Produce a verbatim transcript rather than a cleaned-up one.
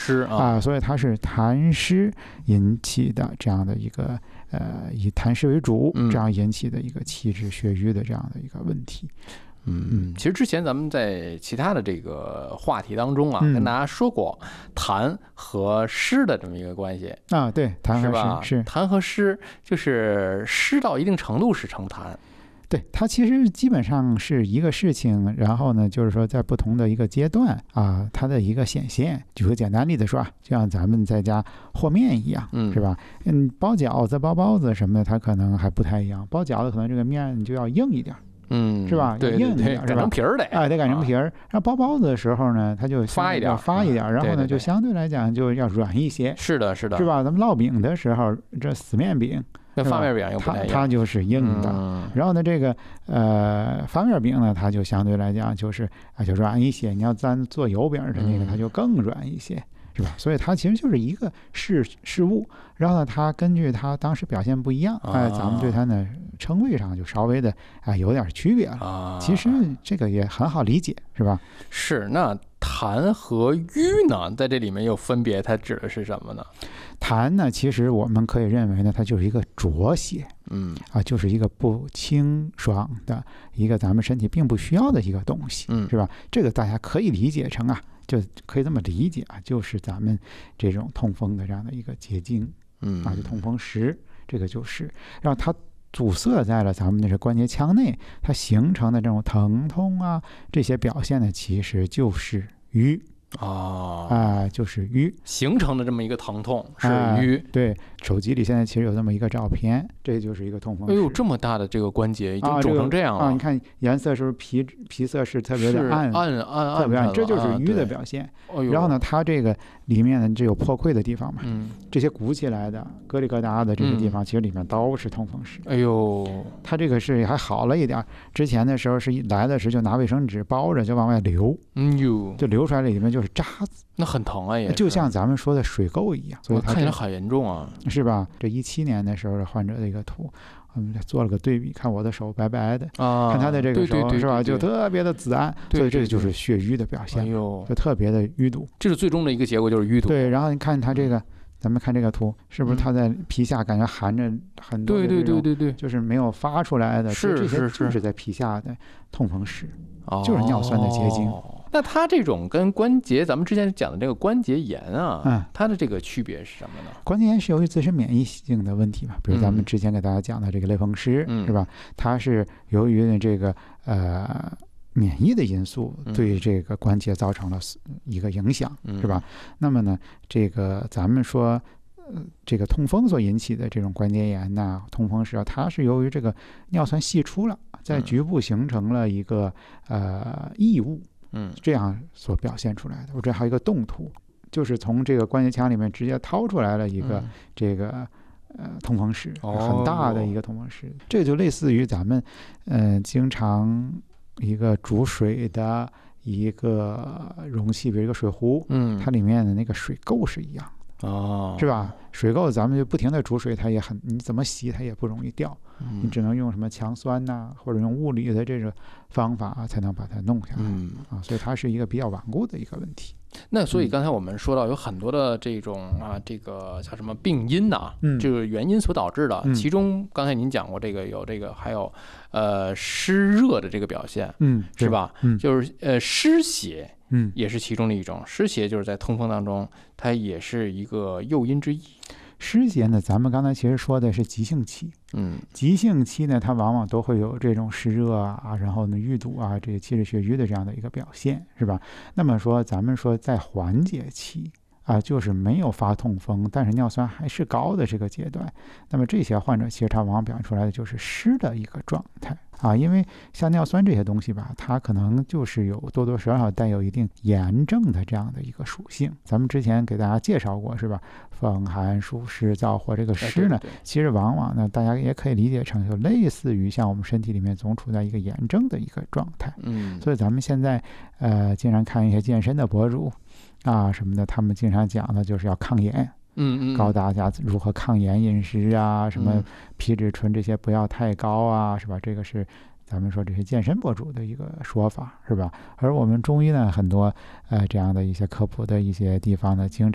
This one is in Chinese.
湿啊， 啊，所以它是痰湿引起的这样的一个呃以痰湿为主，这样引起的一个气滞血瘀的这样的一个问题。 嗯，其实之前咱们在其他的这个话题当中啊， 嗯、 跟大家说过痰和湿的这么一个关系啊，对，痰和湿是痰和湿，就是湿到一定程度是成痰。 对，它其实基本上是一个事情，然后呢，就是说在不同的一个阶段啊，它的一个显现。举个简单例子说啊，就像咱们在家和面一样， 嗯， 是吧？嗯，包饺子、包包子什么的，它可能还不太一样。包饺子可能这个面就要硬一点。 嗯， 是吧？ 对硬一点， 擀成皮儿得， 哎，得擀成皮儿。然后包包子的时候呢，它就发一点， 发一点，然后呢， 对对对就相对来讲就要软一些。 是的，是的， 是吧？咱们烙饼的时候，这死面饼跟发面饼又不太一样， 它它就是硬的。 嗯、 然后呢，这个呃发面饼呢，它就相对来讲就是啊就软一些。你要咱做油饼的那个，它就更软一些。是吧？所以它其实就是一个事事物，然后呢，它根据它当时表现不一样，哎，咱们对它呢称谓上就稍微的啊有点区别了。 啊， 其实这个也很好理解，是吧？ 是。那痰和瘀呢，在这里面又分别它指的是什么呢？ 痰呢，其实我们可以认为呢，它就是一个浊血， 嗯啊，就是一个不清爽的一个咱们身体并不需要的一个东西， 嗯， 是吧？这个大家可以理解成啊。就可以这么理解啊，就是咱们这种痛风的这样的一个结晶， 嗯啊，就痛风石，这个就是，然后它阻塞在了咱们的这关节腔内，它形成的这种疼痛啊，这些表现呢，其实就是瘀啊， 啊，就是瘀形成的这么一个疼痛是瘀、 啊。对，手机里现在其实有这么一个照片，这就是一个痛风石。 哎呦，这么大的这个关节已经肿成这样了啊！这个、啊你看颜色是不是皮皮色是特别的暗暗暗暗， 特别暗，这就是瘀的表现。 啊、 然后呢，它这个里面呢，这有破溃的地方嘛， 嗯， 这些鼓起来的、疙里疙瘩的这些地方， 嗯、 其实里面都是痛风石。 哎呦， 它这个是还好了一点，之前的时候是来的时候就拿卫生纸包着就往外流， 嗯呦， 就流出来里面就是渣子。 那很疼啊，也就像咱们说的水垢一样，所以它看起来很严重啊， 是吧？这一七年的时候的患者的一个图，我们做了个对比，看我的手白白的， 啊， 看他的这个手对对对对对是吧，就特别的紫暗， 对对对对， 所以这个就是血瘀的表现， 哎呦， 就特别的淤堵， 这是最终的一个结果，就是淤堵。 对，然后你看他这个，咱们看这个图，是不是他在皮下感觉含着很多的对对对对对， 就是没有发出来的， 是这些是就是在皮下的痛风石， 哦、 就是尿酸的结晶。 那它这种跟关节，咱们之前讲的这个关节炎啊， 嗯， 它的这个区别是什么呢？ 关节炎是由于自身免疫性的问题嘛，比如咱们之前给大家讲的这个类风湿， 嗯、 是吧？它是由于这个呃免疫的因素对这个关节造成了一个影响， 嗯、 是吧？那么呢，这个咱们说。呃，这个痛风所引起的这种关节炎呐、啊，痛风石啊，它是由于这个尿酸析出了，在局部形成了一个、嗯、呃异物， 嗯， 这样所表现出来的。我这还有一个动图，就是从这个关节腔里面直接掏出来了一个这个、嗯、呃痛风石，很大的一个痛风石。哦、这就类似于咱们嗯、呃、经常一个煮水的一个容器，比如一个水壶， 嗯， 它里面的那个水垢是一样的。 哦， 是吧？水垢咱们就不停的煮水，它也很，你怎么洗它也不容易掉， 嗯、 你只能用什么强酸呐、啊，或者用物理的这个方法、啊、才能把它弄下来、 嗯、 啊，所以它是一个比较顽固的一个问题。 那所以刚才我们说到有很多的这种啊，这个叫什么病因呐、啊， 嗯， 这个原因所导致的， 嗯、 其中刚才您讲过这个有这个还有呃湿热的这个表现， 嗯， 是吧？ 嗯， 就是呃湿邪。 嗯， 也是其中的一种。湿邪就是在痛风当中，它也是一个诱因之一。 湿邪呢，咱们刚才其实说的是急性期， 嗯， 急性期呢，它往往都会有这种湿热啊，然后呢淤堵啊，这个气滞血瘀的这样的一个表现，是吧？那么说，咱们说在缓解期啊，就是没有发痛风，但是尿酸还是高的这个阶段，那么这些患者其实他往往表现出来的就是湿的一个状态。啊，因为像尿酸这些东西吧，它可能就是有多多少少带有一定炎症的这样的一个属性。咱们之前给大家介绍过，是吧？风寒暑湿燥火，这个湿呢，其实往往呢，大家也可以理解成就类似于像我们身体里面总处在一个炎症的一个状态。 嗯， 所以咱们现在呃，经常看一些健身的博主啊什么的，他们经常讲的就是要抗炎。 嗯嗯， 告大家如何抗炎饮食啊，什么皮质醇这些不要太高啊，是吧？这个是咱们说这些健身博主的一个说法，是吧？而我们中医呢，很多呃这样的一些科普的一些地方呢，经